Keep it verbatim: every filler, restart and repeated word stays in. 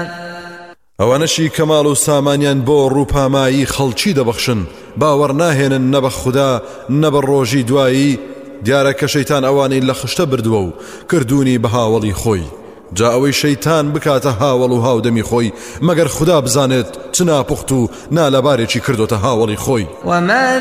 ئەوانەشی کەماڵ و سامانیان بۆ ڕووپامایی خەڵکی دەبەخشن باوەڕ ناهێنن نە بە خوددا نە بە ڕۆژی دوایی دیارە کە شەیتان ئەوانەی لە خشتە بردووە و کردوونی بە هاوڵی خۆی جا ئەوەی شەیتان بکاتە هاوڵ و هاودەمی خۆی مەگەر خوددا بزانێت چ ناپوخت و نالەبارێکی کردوتە هاوڵی خۆی وما